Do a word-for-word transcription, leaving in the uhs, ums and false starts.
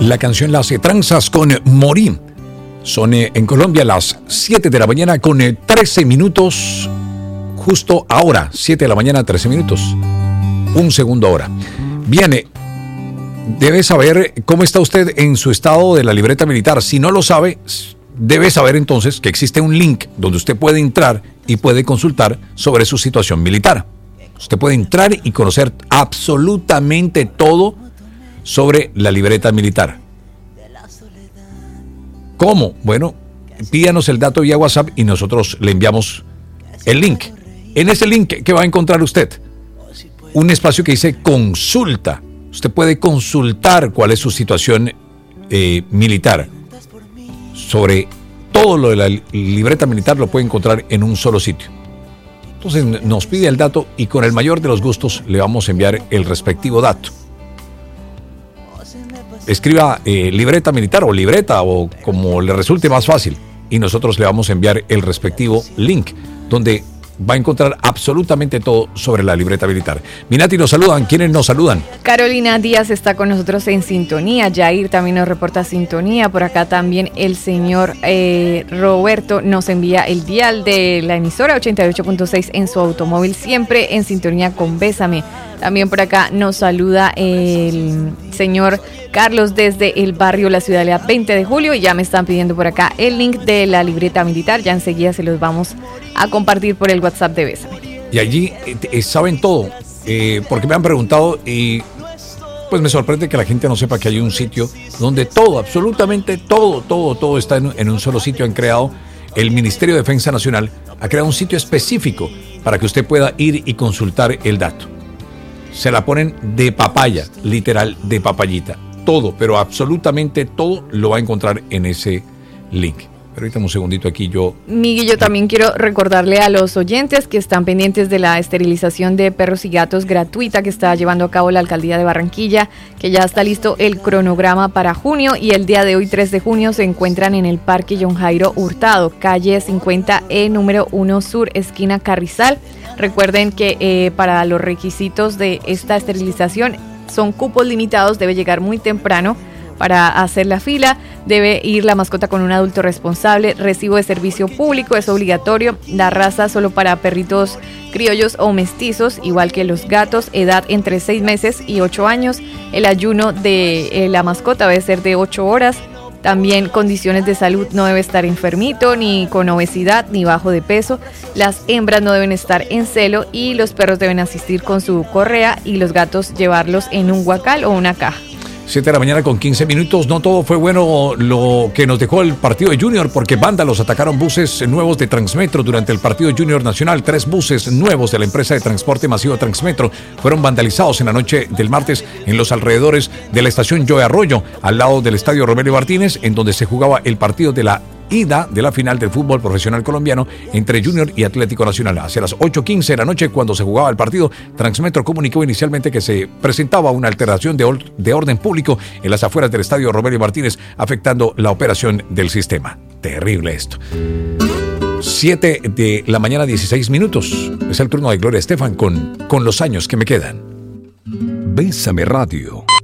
La canción la hace Tranzas con Morí. Son eh, en Colombia las siete de la mañana con eh, trece minutos. Justo ahora, siete de la mañana, trece minutos. Un segundo ahora. Viene. Debe saber cómo está usted en su estado de la libreta militar. Si no lo sabe, debe saber entonces que existe un link donde usted puede entrar y puede consultar sobre su situación militar. Usted puede entrar y conocer absolutamente todo sobre la libreta militar. ¿Cómo? Bueno, pídanos el dato vía WhatsApp y nosotros le enviamos el link. En ese link, ¿qué va a encontrar usted? Un espacio que dice consulta. Usted puede consultar cuál es su situación eh, militar. Sobre todo lo de la libreta militar lo puede encontrar en un solo sitio. Entonces nos pide el dato y con el mayor de los gustos le vamos a enviar el respectivo dato. Escriba eh, libreta militar o libreta o como le resulte más fácil y nosotros le vamos a enviar el respectivo link donde va a encontrar absolutamente todo sobre la libreta militar. Minati, nos saludan. ¿Quiénes nos saludan? Carolina Díaz está con nosotros en sintonía. Jair también nos reporta sintonía. Por acá también el señor eh, Roberto nos envía el dial de la emisora ochenta y ocho punto seis en su automóvil, siempre en sintonía con Bésame. También por acá nos saluda el señor Carlos desde el barrio La Ciudadela veinte de julio y ya me están pidiendo por acá el link de la libreta militar. Ya enseguida se los vamos a compartir por el WhatsApp de Bésame. Y allí eh, saben todo, eh, porque me han preguntado y pues me sorprende que la gente no sepa que hay un sitio donde todo, absolutamente todo, todo, todo está en, en un solo sitio. Han creado, el Ministerio de Defensa Nacional ha creado un sitio específico para que usted pueda ir y consultar el dato. Se la ponen de papaya, literal, de papayita. Todo, pero absolutamente todo lo va a encontrar en ese link. Pero ahorita un segundito aquí yo... Miguel, yo también quiero recordarle a los oyentes que están pendientes de la esterilización de perros y gatos gratuita que está llevando a cabo la Alcaldía de Barranquilla, que ya está listo el cronograma para junio y el día de hoy, tres de junio, se encuentran en el Parque John Jairo Hurtado, calle cincuenta E, número uno Sur, esquina Carrizal. Recuerden que eh, para los requisitos de esta esterilización son cupos limitados, debe llegar muy temprano para hacer la fila, debe ir la mascota con un adulto responsable, recibo de servicio público, es obligatorio, la raza solo para perritos criollos o mestizos, igual que los gatos, edad entre seis meses y ocho años, el ayuno de eh, la mascota debe ser de ocho horas, también condiciones de salud, no debe estar enfermito, ni con obesidad, ni bajo de peso, las hembras no deben estar en celo y los perros deben asistir con su correa y los gatos llevarlos en un guacal o una caja. siete de la mañana con quince minutos. No todo fue bueno lo que nos dejó el partido de Junior, porque vándalos atacaron buses nuevos de Transmetro durante el partido Junior Nacional. Tres buses nuevos de la empresa de transporte masivo Transmetro fueron vandalizados en la noche del martes en los alrededores de la estación Joe Arroyo, al lado del estadio Romelio Martínez, en donde se jugaba el partido de la ida de la final del fútbol profesional colombiano entre Junior y Atlético Nacional. Hacia las ocho quince de la noche, cuando se jugaba el partido, Transmetro comunicó inicialmente que se presentaba una alteración de, or- de orden público en las afueras del estadio Romelio Martínez, afectando la operación del sistema. Terrible esto. siete de la mañana, dieciséis minutos. Es el turno de Gloria Estefan con, con Los años que me quedan. Bésame Radio.